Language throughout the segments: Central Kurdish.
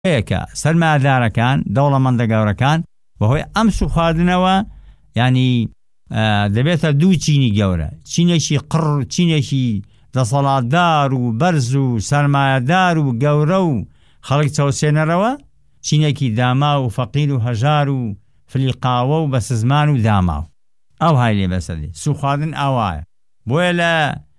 هيك سرمایه‌دارەکان دەوڵەمەندە گەورەکان بەهۆی ئەم سوخواردنەوە ینی دەبێتە دوو چینی گەورە، چینێکی قڕ، چینێکی دەسەڵاتدار و بەرز و سەرمایه‌دار و گەورە و خەڵک چاوسێنەرەوە، چینێکی داما و فەقیر و هەژار و فلیقاوە و بەسزمان و داماو. ئەو های لێ بەسەدی سوخواردن ئاوایە. بۆیە لە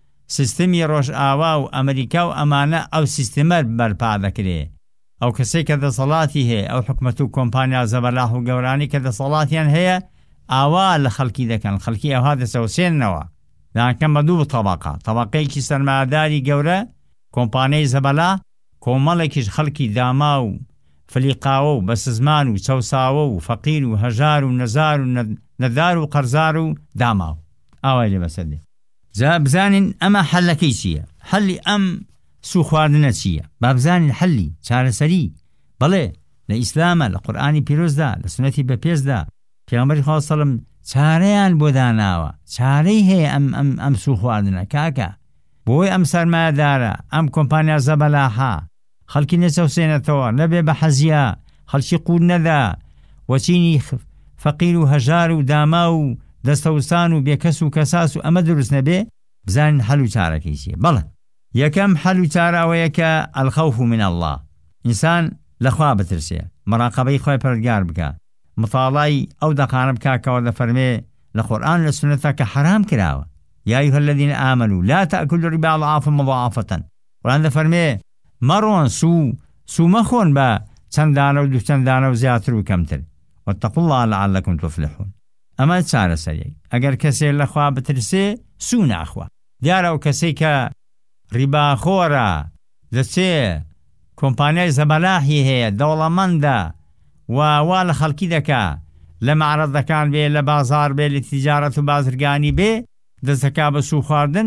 سیستمی ڕۆژ ئاوا و ئەمریکا و ئەمانە ئەو سیستمە بەرپا دەکرێ. ئەو کەسێک کە دەسەڵاتی هەیە، ئەو حکومەت و کۆمپانیا زەبەلاح و گەورانی کە دەسەڵاتیان هەیە، ئاوا لە خەڵکی دەکەن، خەڵکی ئەوها دەسەوسێننەوە. داکەم بە دوو تەبەقە، تەبەقەیەکی سەرمایه‌داری گەورە، کۆمپانیای زەبەلاح، کۆمەڵێکیش خەڵکی داما و فلیقاوە و بەسزمان و چەوساوە و فەقیر و هەژار و نەزار و نەدار و قەرزار و داماو. ئاوای لێ بەسەدێ. جا بزانین ئەمە حەلەکەی چییە؟ حەلی ئەم سوخواردنە چییە؟ با بزانین حەلی چارەسەری. بەڵێ لە ئیسلامە، لە قورئانی پیرۆزدا، لە سنەتی بەپێزدا پێغەمبەری خوا سەڵم چارەیان بۆ داناوە، چارەی هەیە ئەم سوخواردنە کاکە. بۆی ئەم سەرمایه‌دارە، ئەم کۆمپانیا زەبەلاحە خەڵکی نەچەوسێنێتەوە، نەبێ بە حەزیە، خەڵکی قوود نەدا، وەچینی فەقیر و هەژار و داما و دەستەوسان و بێکەس و کەساس و ئەمە دروست نەبێ. بزانین حەل و چارەکەی چییە. بەڵێ یەکەم حەل و چارەوەیە کە الخەوف من الله، ئینسان لەخوا بترسێ، مراقەبەی خۆی پەروەردگار بکە، مطالعەی ئەو دەقانە بکاکەوە دەفەرمێ لە قورئان لە سنەتە کە حرام کراوە. یا أيها الذين آمنوا لا تأكلوا الربا أضعافا مضاعفة. قورئان دەفەرمێ مەڕۆن سو مەخۆن بە چەندانە و دووچەندانە و زیاتر و کەمتر. واتقوا الله لعلكم تفلحون. ئەمە چارەسەریەک. ئەگەر کەسێک لەخوا بترسێ سو ناخوا. دیارە ئەو کەسێک کە ڕیباخۆرە، دەچێ کۆمپانیای زەبەلاحی هەیە، دەوڵەمەندە و وا لە خەڵکی دەکا، لە معرەضەکان بێ، لە بازار بێ، لە تیجارەت و بازرگانی بێ، دەستەکا بە سو خواردن.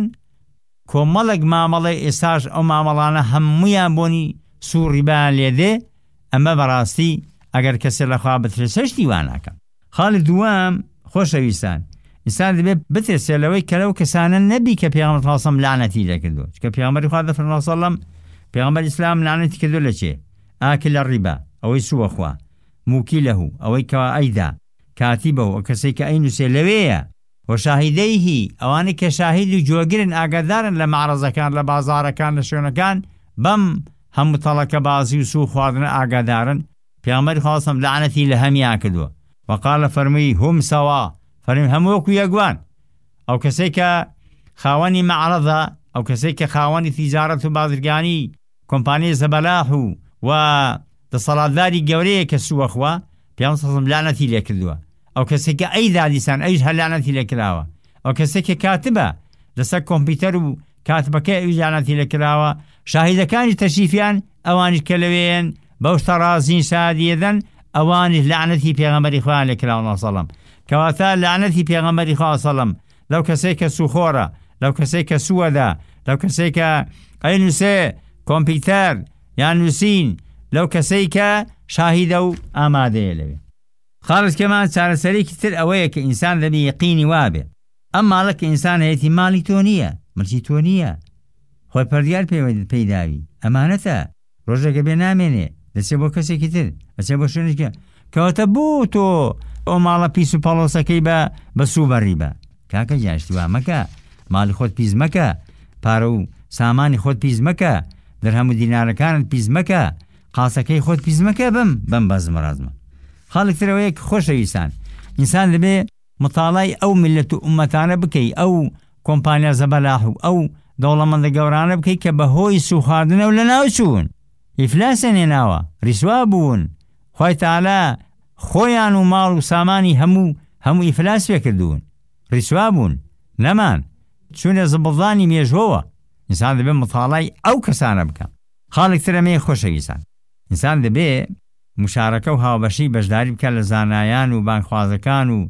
کۆمەڵێک مامەڵەی ئێستاش ئەو مامەڵانە هەموویان بۆنی سوو ڕیبایان لێدێ. ئەمە بەڕاستی ئەگەر کەسێک لەخوا بترسێ شتی وا ناکەم. خاڵی دووەم خۆشەویستان، ئینسان دەبێت بترسێ لەوەی کە لەو کەسانە نەبی کە پێغەمبەر صلی الله علیه و سلم لعنەتی لێکردووە. چونکە پێغەمبەری خوا دەفەرمێ صلی الله علیه و سلم، پێغەمبەر ئیسلام لعنەتی کردووە لە چێ؟ ئاکل الربا، ئەوەی سووە خوا، موکیلەه، ئەوەی کەوا ئەیدا، کاتیبەه، ئەو کەسێک کە ئەینووسێ لەوەیە، وشاهدەیهی، ئەوانەی کە شاهید و جۆگرن ئاگادارن لە معرەزەکان، لە بازارەکان، لە شوێنەکان، بەم هەموو تەڵەکە بازی و سوو خواردنە ئاگادارن. پێغەمبەری خوا صلی الله علیه و سلم لعنەتی لە هەمیان کردووە. وقال فەرمووی هم سەوا، فەرمی هەموو وەکو یەکوان. ئەو کەسێک کە خاوەنی معرەضە، ئەو کەسێک کە خاوەنی تیجارەت و بازرگانی کۆمپانیای زەبەلاح و دەسەڵاتداری گەورەیە کە سووە خوا، پێغەمبەر صلی الله علیه و سلم لعنەتی لێ کردووە. ئەو کەسێک کە ئەیدا دیسان ئەویش هەر لعنەتی لێ کراوە. ئەو کەسێک کە کاتبە لەسەر کۆمپیوتەر و کاتبەکەی ئەویش لعنەتی لێ کراوە. شاهیدەکانی تەشریفیان ئەوانیش کە لەوێن بەو شتە ڕازین شادیەدەن، ئەوانیش لعنەتی پێغەمبەری خوا لێ کراوە صلی الله علیه و سلم. کەواتە لعنەتی پێغەمبەری خوا صلی الله علیه و سلم لەو کەسێک کە سوخۆرە، لەو کەسێک کە سووەدا، لەو کەسێک کە ئەینووسێ کۆمپیوتەر یان نووسین، لەو کەسەی کە شاهیدە و ئامادەیە لەوێ. خاڵت کەمان چارەسەرێکی تر ئەوەیە کە ئینسان دەبێ یەقینی وابێ ئەم ماڵە کە ئینسان هەیەی ماڵی تۆ نییە، ملکی تۆ نییە، خۆی پەروەردگار پێیداوی، ئەمانەتە، ڕۆژێکە بێ نامێنێ، دەچێت بۆ کەسێکی تر، دەچێت بۆ شوێنێکە، کەواتە بۆ تۆ ئەو ماڵە پیس و پەڵۆسەکەی بە سوو بەڕی بە. کاکە جاشتی وا مەکە، ماڵی خۆت پیس مەکە، پارە و سامانی خۆت پیس مەکە، دەرهەم و دینارەکانت پیس مەکە، قاسەکەی خۆت پیس مەکە. بەم بەزمە ڕازمە. خاڵێک ترەوەیە کە خۆشەویستان، ئینسان دەبێ مطالعەی ئەو میلەت و ئومەتانە بکەی، ئەو کۆمپانیا زەبەلاح و ئەو دەوڵەمەندە گەورانە بکەی کە بەهۆی سوو خواردنە و لە ناو چوون، ئیفلاسیان هێناوە، ڕیسوا بوون، خوای تەعالا خۆیان و ماڵ و سامانی هەموو ئیفلاس پێ کردوون، ڕیسوا بوون، نەمان چوونە زبڵدانی مێژوەوە. ئینسان دەبێ مطالعەی ئەو کەسانە بکە. خاڵێک ترەمەیە خۆشەویستان، ئینسان دەبێ مشارەکە و هاوبەشی بەشداری بکە لە زانایان و بانخوازەکان و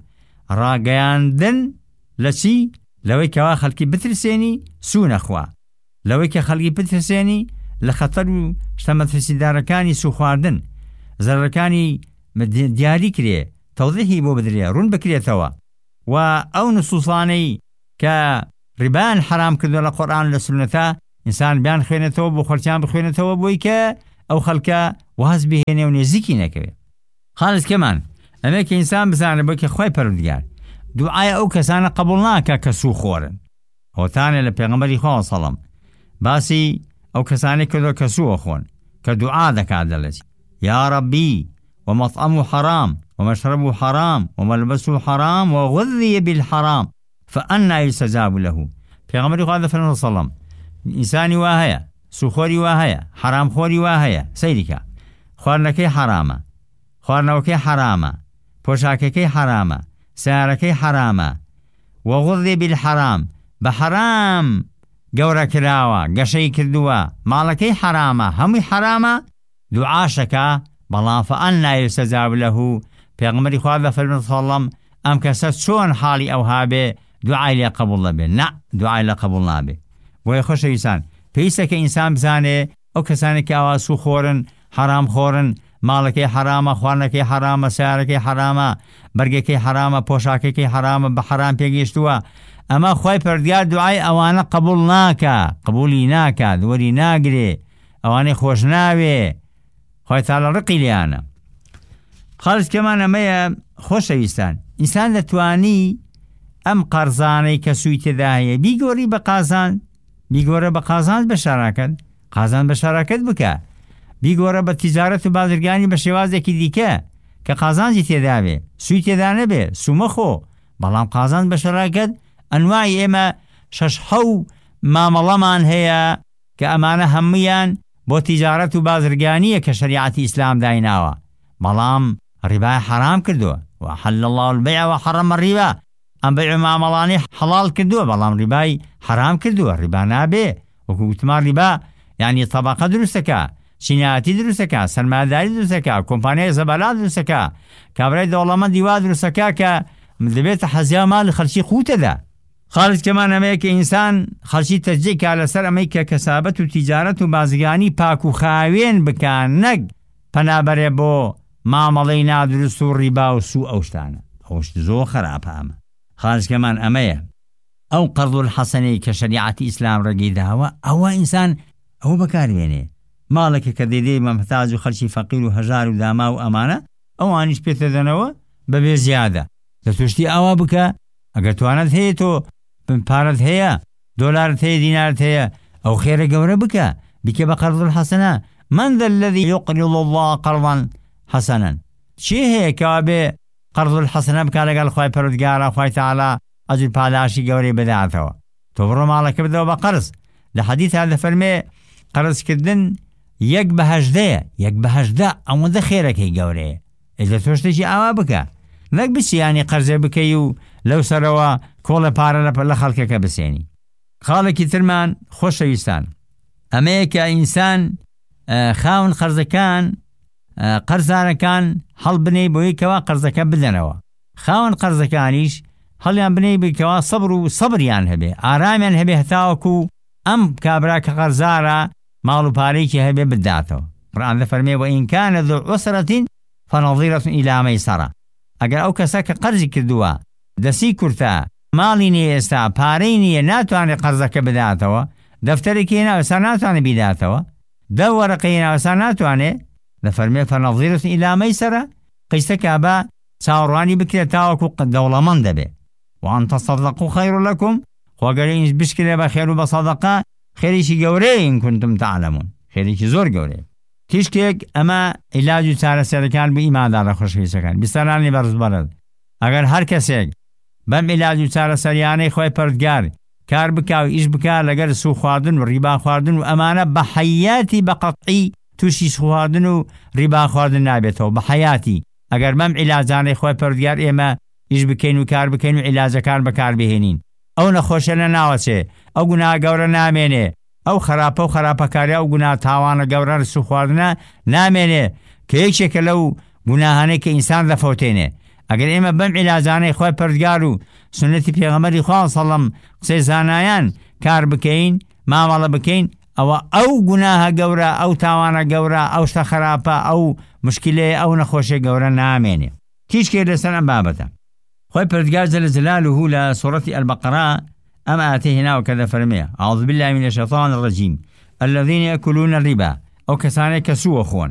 ڕاگەیاندن لە چی؟ لەوەی کەوا خەڵکی بترسێنی سوو نەخوا، لەوەی کە خەڵکی بترسێنی لە خەتەر و شتە مەترسیدارەکانی سوو خواردن، زەرەکانی دیاری کرێ، تەوضیحی بۆ بدرێ، ڕوون بکرێتەوە. و ئەو نصوصانەی کە ڕیبایان حرام کردووە لە قورئان لە سنەتە، ئینسان بیان خوێنێتەوە بۆ خەڵکیان بخوێنێتەوە، بۆی کە ئەو خەڵکە واز بهێنێ و نێزیکی نەکەوێت. خالص کەمان ئەمێ کە ئینسان بزانە بۆ کە خۆی پەروەردگار دوعای ئەو کەسانە قبول ناکە کە سوو خۆرن. هۆتانێ لە پێغەمبەری خوا سەڵەم باسی ئەو کەسانێک کردۆ کە سووە خۆن کە دوعا دەکات دەڵێت یا ربی ومطعمه حرام ومشربه حرام وملبسه حرام وغذي بالحرام فأنا يستجاب له. پێغەمبەری خوا دەفەرمێ سەڵەم ئینسانی وا هەیە سوخۆری وا هەیە حرامخۆری وا هەیە سەیریکە خواردنەکەی حرامە خواردنەوەکەی حرامە پۆشاکەکەی حرامە سیارەکەی حرامە وغذي بالحرام بە حرام گەورە کراوە گەشەی کردووە ماڵەکەی حرامە هەمووی حرامە دوعاشەکە بەڵام فأنا يستجاب له. پێغەمبەری خوا دەفەرمێ سەڵەم ئەم کەسە چۆن حاڵی ئەو هابێ دوعای لێ قبول نەبێ نا دوعای لە قبول نابێ. بۆیە خۆشەویستان پێویستە کە ئینسان بزانێ ئەو کەسانێکی ئاوا سوو خۆرن حرام خۆرن ماڵەکەی حرامە خواردنەکەی حرامە سیارەکەی حرامە بەرگەکەی حرامە پۆشاکێکی حرامە بە حرام پێگەیشتووە ئەمە خۆی پەروەردگار دوعای ئەوانە قبول ناکە قبولی ناکات وەری ناگرێ ئەوانەی خۆش ناوێ خۆی تاالە ڕقی لیانە. خالص کەمان ئەمەیە خۆشەویستان ئینسان دەتوانی ئەم قەرزانەی کە سووی تێدا هەیە بیگۆڕی بە قازان بیگۆرە بە قازان بە شاراکەت قازان بە شاراکەت بکە بیگۆرە بە تیجارەت و بازرگانی بە شێوازێکی دیکە کە قازانجی تێداوێ سووی تێدا نەبێ سومەخۆ بەڵام قازان بە شاراکەت ئەنوای ئێمە شەشحەو مامەڵەمان هەیە کە ئەمانە هەمویان بۆ تیجارەت و بازرگانیە کە شریعەتی ئیسلام دایناوە بەڵام ڕیبای حرام کردووە وحل الله البيع وحرم الربا ئەم بەیع مامەڵانەی حەڵال کردووە بەڵام ڕیبای حرام کردووە ڕیبا نابێ وەکو گوتمان ڕیبا یعنی تەبەقە دروستەکە چینایەتی دروستەکە سەرمایەداری دروستەکە کۆمپانیای زەبەلا دروستەکە کابرای دەوڵەمەندی وا دروستەکە کە دەبێتە حەزیا ماڵی خەڵکی خوتەدا. خالص کەمان ئەمەیە کە ئینسان خەڵکی تەرجیع لەسەر ئەمەی کە کەسابەت و تیجارەت و بازرگانی پاک و خاوێن بکان نەک پەنابەرێ بۆ مامەڵەی نادروست و ڕیبا و سوو ئەو شتانە ئەوش زۆر خراپە ئەمە. خالص کەمان ئەمەیە ئەو قەرض الحەسەنەی کە شریعەتی ئیسلام ڕێگەی داوە ئەوە ئینسان ئەوە بەکاربێنێ ماڵێکە کە دەیدەی مەمحتاج و خەڵکی فەقیر و هەژار و داما و ئەمانە ئەوانیش پێتەدەنەوە بەبێ زیادە لە توشتی ئاوا بکە ئەگەر توانت هەیە تۆ پارەت هەیە دۆلارت هەیە دینارت هەیە ئەو خێرە گەورە بکە بیکە بە قەرض الحەسەنە من ذا الذي يقرض الله قرضا حسنا چی هەیە کەوا بێ قەرض الحەسەنە بکە لەگەڵ خوای پەروەردگارە خوای تەعالا ئەجر پاداشی گەورەی بداتەوە تۆ بڕۆ ماڵەکە بدەوە بە قەرز لە حەدیثا دەفەرمێ قەرزکردن 1/8 1/8 ئەوەندە خێرەکەی گەورەیە ئێجا تۆ شتێکی ئاوا بکە نەک بچیانی قەرزێ بکەی و لەو سەرەوە کۆڵە پارە لە خەڵکەکە بسێنی. خاڵێکی ترمان خۆشەویستان ئەمەیە کە ئینسان خاون قەرزەکان قەرزانەکان هەڵ بنێ بۆی کەوا قەرزەکە بدەنەوە خاون قەرزەکانیش هەڵیان بنێ بکەوە سەبر و سەبریان هەبێ ئارامیان هەبێ هەتاوەکو ئەم کابرا کە قەرزارە ماڵ و پارەیەکی هەبێ بداتەوە. قورئان دەفەرمێ وئین کان ذو عسرة فنظیرة إلی مەیسەرە ئەگەر ئەو کەسە کە قەرزی کردووە دەسی کورتە ماڵی نیە ئێستا پارەی نییە ناتوانێت قەرزەکە بداتەوە دەفتەرێکی ناوەسا ناتوانێت بیداتەوە دە وەرەقەی ناوەسا ناتوانێت دەفەرمێ فنظیرة إلی مەیسەرە قیسەکە بە چاوەڕوانی بکرێت تاوەکو دەوڵەمەند دەبێ وأن تصدقوا خير لكم خواگەری بشکرێ بە خێر و بە سەدەقە خێریشی گەورەیە إن كنتم تعلمون خێریکی زۆر گەورەیە. تیشتێک ئەمە عیلاج و چارەسەرەکان بە ئیماندارە خۆشەویستەکان بیستەرانی بەڕزبەرت ئەگەر هەر کەسێک بەم عیلاج و چارەسەریانەی خۆی پەروەردگار کار بکا و ئیش بکا لەگەر سوو خواردن و ڕیبا خواردن و ئەمانە بە حەیاتی بە قەتعی تووشی سوو خواردن و ڕیبا خواردن نابێتەوە بە حەیاتی ئەگەر بەم عیلاجانەی خۆی پەروەردگار ئێمە ئیش بکەین و کار بکەین و عیلاجەکان بەکار بهێنین ئەو نەخۆشە لە ناوەچێ ئەو گوناه گەورە نامێنێ ئەو خراپە و خراپەکاری ئەو گوناه تاوانە گەورە سوو خواردنە نامێنێ کە یەکێکە لەو گوناهانەی کە ئینسان دەفەوتێنێ. ئەگەر ئێمە بەم عیلاجانەی خۆی پەروەردگار و سنەتی پێغەمبەری خوا سەڵەم قسەی زانایان کار بکەین مامەڵە بکەین ئەوە ئەو گوناهە گەورە ئەو تاوانە گەورە ئەو شتە خراپە ئەو مشکلەیە ئەو نەخۆشیە گەورە نامێنێ. تیشکێ لەسەر ئەم بابەتە خۆی پەروەردگار جەل جەلالوه لە سوورەتی البەقەرە ئەم ئاەتەی هێناوە کە دەفەرمێ أعوذ بالله من الشيطان الرجيم الذين يأكلون الربا ئەو کەسانێک کە سووە خۆن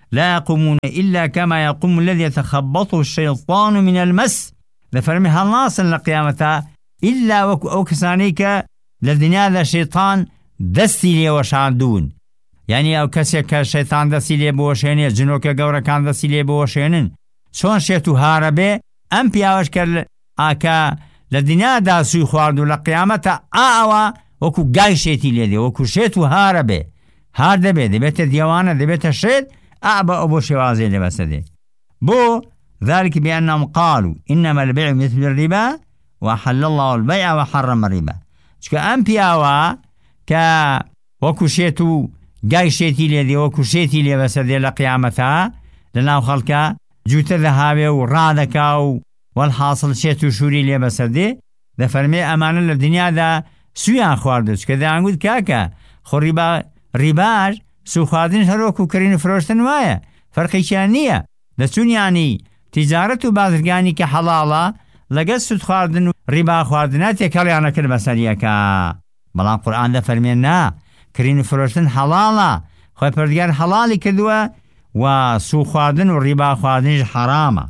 لا يقومون إلا كما يقوم الذي يتخبطه الشيطان من المس. دفرمي هالناصن لقيامتها إلا أو كسانيك للدنيا ذا شيطان دستي لي وشاندون، يعني أو كسيك الشيطان دستي لي بوشيني جنوك قورا كان دستي لي بوشينن شون شيتو هاربه أم بياوش كال آكا للدنيا دا سوي خواردو لقيامتها آوا وكو قاي شيتي لي دي وكو شيتو هاربه هار دبي دبيت ديوانا دبيت الشيط أعبا أبو شوازي لبسده بو ذلك بأنهم قالوا إنما البيع مثل الربا وحل الله البيع وحرم الربا. شكا أم بياوا كا وكو شيتو قاي شيتي لي دي وكو شيتي لي بسده لقيامتها لناو خلقا جوت ذهابي ورادكا والحاصل شيتو شوري لي بسده ده فرمي أمانا للدنيا ده سويان خواردو. شكا ده عنقود كاكا خو رباش سو خواردن هروكو كرين فروشتن وايا فرقي شانية دستون يعني تجارت و بازرگانی که حلاله لگه سود خواردن و ربا خواردن تکلیانه کل مسئله که بلان قرآن ده فرمین نه کرین فروشتن حلاله خواه پردگار حلالی کردوه و سود خواردن و ربا خواردنش حرامه.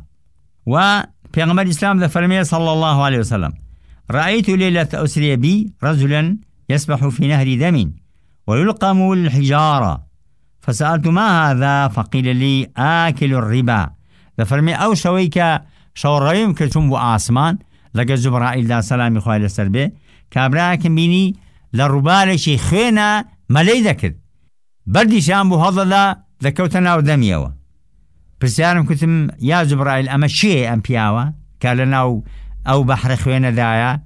و پیغمبر اسلام ده فرمین صلی الله علیه وسلم رأيت ليلة أسري بي رجلا يسبح في نهر دم ويلقم الحجارة فسألت ما هذا فقيل لي آكل الربا. دفرمي أو شويك شوريم كتم بو آسمان لقى جبرائيل دا سلامي خواه لسربي كابراكم بيني للربالشي خينا ملي ذكر بردي شام بو هذا دا ذكوتنا ودميوا بسيارم كتم يا جبرائيل أما شيء أمبياوا كالنا أو بحر خينا دايا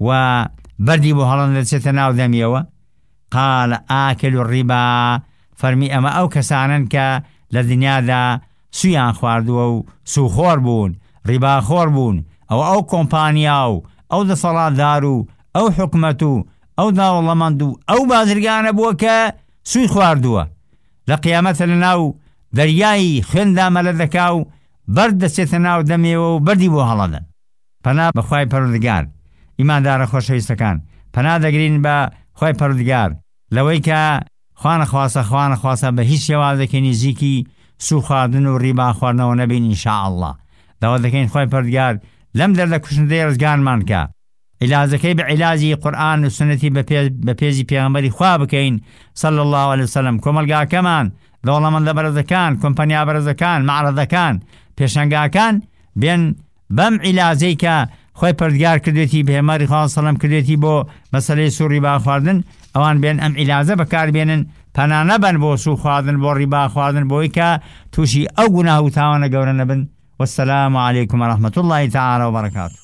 وبردي بو هذا ذكوتنا ودميوا قال آكل الربا. فرمي أما أو كسانن ك للدنيا ذا سویان خواردو و سوخور بون ربا خور بون او کمپانیاو او دا صلاة دارو او حکمتو او دا والله مندو او بازرگان بو که سوی خواردو لقیامت لناو دریای خنده ملدکاو برد ستناو دمیو بردی بو حالدن. پناه بخواه پروردگار ایمان دار خوشویستکان پناه دگرین با خواه پروردگار لوی که خوان خواسته به هیچ شوازه که نزیکی سو خواردن و ریبا خواردن و نبین انشاءالله داود دکین خواه پردگار لم در کشنده رزگان من که علاجکی به علاجی قرآن و سنتی به پیزی پیغمبری خواه بکین صلی الله علیه وسلم کمالگاه کمان دولمند برزکان کمپانیا برزکان معرضکان پیشنگاکان بین بم علاجی که خواه پردگار کردیتی پیغمبری خواه صلی الله کردیتی بو مسئله سو ریبا خواردن اوان بین ام علاجه بکار بینن پنا نبن بو سو خواردن بو ربا خواردن بوی که توشی او گناه و تاوان گورن نبن. والسلام علیکم ورحمة الله تعالى وبركاته.